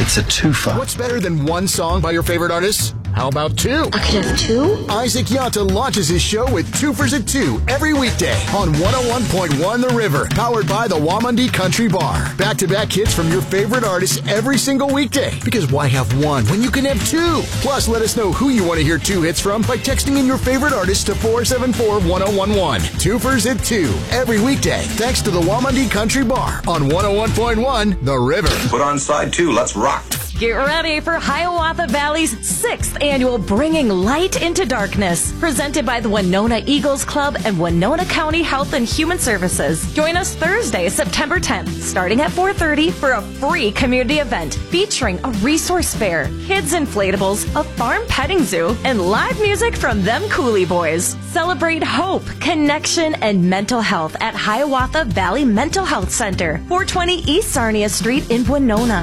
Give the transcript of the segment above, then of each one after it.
It's a twofer. What's better than one song by your favorite artists? How about two? I could have two? Isaac Yanta launches his show with Twofers at 2 every weekday on 101.1 The River, powered by the Wamandi Country Bar. Back-to-back hits from your favorite artists every single weekday. Because why have one when you can have two? Plus, let us know who you want to hear two hits from by texting in your favorite artist to 474-1011. Twofers at 2 every weekday, thanks to the Wamandi Country Bar on 101.1 The River. Put on side 2. Let's rock. Get ready for Hiawatha Valley's 6th annual Bringing Light into Darkness, presented by the Winona Eagles Club and Winona County Health and Human Services. Join us Thursday, September 10th, starting at 4:30 for a free community event featuring a resource fair, kids inflatables, a farm petting zoo, and live music from them Coolie Boys. Celebrate hope, connection, and mental health at Hiawatha Valley Mental Health Center, 420 East Sarnia Street in Winona.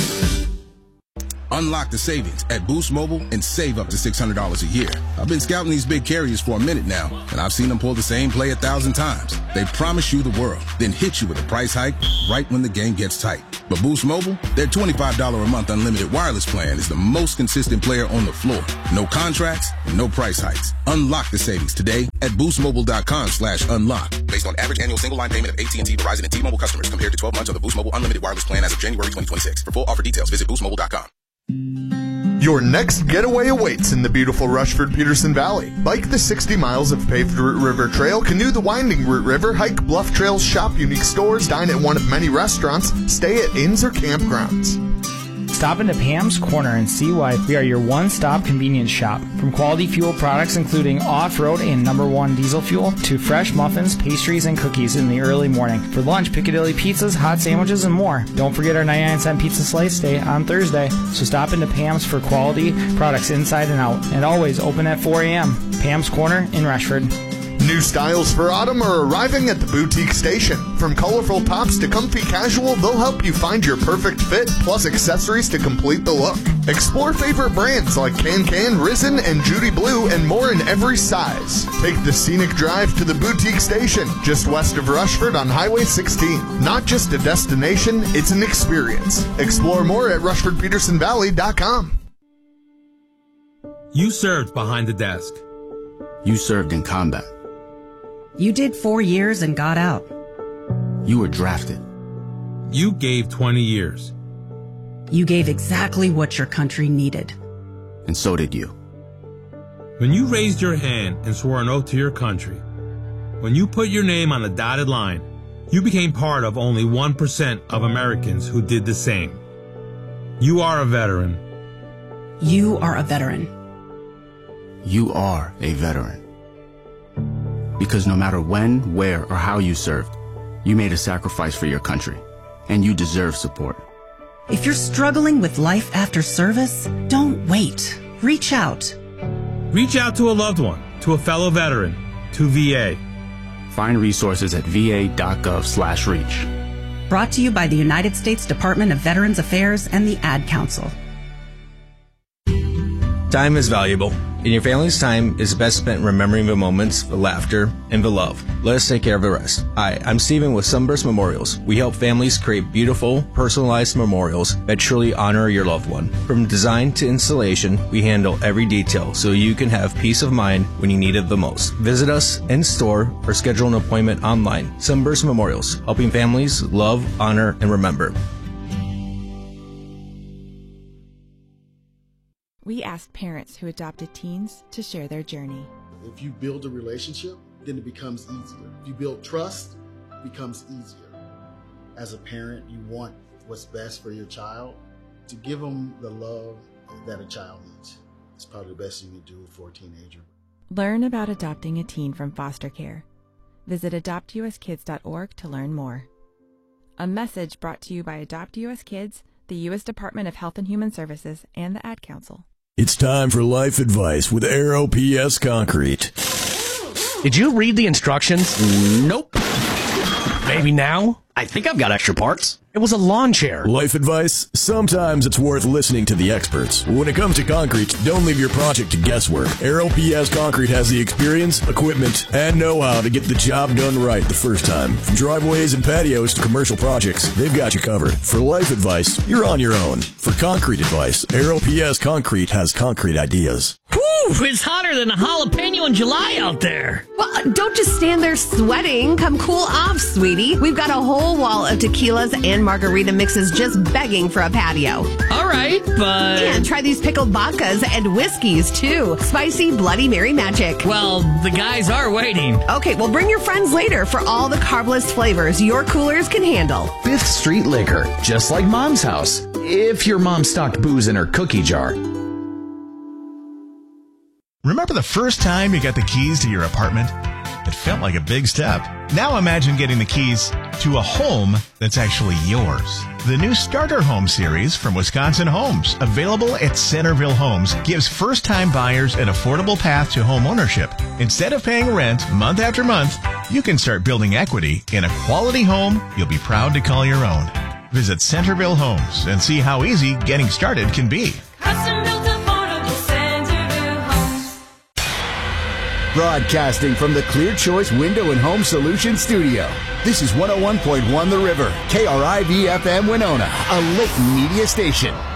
Unlock the savings at Boost Mobile and save up to $600 a year. I've been scouting these big carriers for a minute now, and I've seen them pull the same play 1,000 times. They promise you the world, then hit you with a price hike right when the game gets tight. But Boost Mobile, their $25 a month unlimited wireless plan is the most consistent player on the floor. No contracts, no price hikes. Unlock the savings today at boostmobile.com/unlock. Based on average annual single line payment of AT&T, Verizon, and T-Mobile customers compared to 12 months of the Boost Mobile unlimited wireless plan as of January 2026. For full offer details, visit boostmobile.com. Your next getaway awaits in the beautiful Rushford-Peterson Valley. Bike the 60 miles of paved Root River Trail, canoe the winding Root River, hike bluff trails, shop unique stores, dine at one of many restaurants, stay at inns or campgrounds. Stop into Pam's Corner and see why we are your one-stop convenience shop. From quality fuel products including off-road and #1 diesel fuel to fresh muffins, pastries, and cookies in the early morning. For lunch, Piccadilly pizzas, hot sandwiches, and more. Don't forget our 99-cent pizza slice day on Thursday. So stop into Pam's for quality products inside and out. And always open at 4 a.m. Pam's Corner in Rushford. New styles for autumn are arriving at the Boutique Station. From colorful tops to comfy casual, they'll help you find your perfect fit, plus accessories to complete the look. Explore favorite brands like Can, Risen, and Judy Blue, and more in every size. Take the scenic drive to the Boutique Station, just west of Rushford on Highway 16. Not just a destination, it's an experience. Explore more at RushfordPetersonValley.com. You served behind the desk. You served in combat. You did 4 years and got out. You were drafted. You gave 20 years. You gave exactly what your country needed. And so did you. When you raised your hand and swore an oath to your country, when you put your name on the dotted line, you became part of only 1% of Americans who did the same. You are a veteran. You are a veteran. You are a veteran. Because no matter when, where, or how you served, you made a sacrifice for your country, and you deserve support. If you're struggling with life after service, don't wait. Reach out. Reach out to a loved one, to a fellow veteran, to VA. Find resources at va.gov/reach. Brought to you by the United States Department of Veterans Affairs and the Ad Council. Time is valuable, and your family's time is best spent remembering the moments, the laughter, and the love. Let us take care of the rest. Hi, I'm Steven with Sunburst Memorials. We help families create beautiful, personalized memorials that truly honor your loved one. From design to installation, we handle every detail so you can have peace of mind when you need it the most. Visit us in store or schedule an appointment online. Sunburst Memorials, helping families love, honor, and remember. We asked parents who adopted teens to share their journey. If you build a relationship, then it becomes easier. If you build trust, it becomes easier. As a parent, you want what's best for your child. To give them the love that a child needs. It's probably the best you can do for a teenager. Learn about adopting a teen from foster care. Visit adoptuskids.org to learn more. A message brought to you by Adopt US Kids, the U.S. Department of Health and Human Services, and the Ad Council. It's time for life advice with Aero PS Concrete. Did you read the instructions? Nope. Maybe now? I think I've got extra parts. It was a lawn chair. Life advice? Sometimes it's worth listening to the experts. When it comes to concrete, don't leave your project to guesswork. Aero PS Concrete has the experience, equipment, and know-how to get the job done right the first time. From driveways and patios to commercial projects, they've got you covered. For life advice, you're on your own. For concrete advice, Aero PS Concrete has concrete ideas. Whew, it's hotter than a jalapeno in July out there. Well, don't just stand there sweating. Come cool off, sweetie. We've got a whole wall of tequilas and margarita mixes just begging for a patio. All right, but... And try these pickled vodkas and whiskeys, too. Spicy Bloody Mary magic. Well, the guys are waiting. Okay, well, bring your friends later for all the carbless flavors your coolers can handle. 5th Street Liquor, just like Mom's house. If your mom stocked booze in her cookie jar. Remember the first time you got the keys to your apartment? It felt like a big step. Now imagine getting the keys to a home that's actually yours. The new Starter Home series from Wisconsin Homes, available at Centerville Homes, gives first-time buyers an affordable path to home ownership. Instead of paying rent month after month, you can start building equity in a quality home you'll be proud to call your own. Visit Centerville Homes and see how easy getting started can be. Broadcasting from the Clear Choice Window and Home Solutions Studio. This is 101.1 The River, KRIV-FM Winona, a Layton media station.